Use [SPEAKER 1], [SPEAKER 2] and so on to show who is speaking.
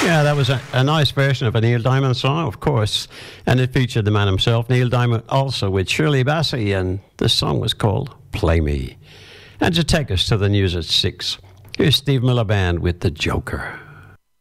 [SPEAKER 1] Yeah, that was a nice version of a Neil Diamond song, of course. And it featured the man himself, Neil Diamond, also with Shirley Bassey. And the song was called Play Me. And to take us to the news at 6, here's Steve Miller Band with The Joker.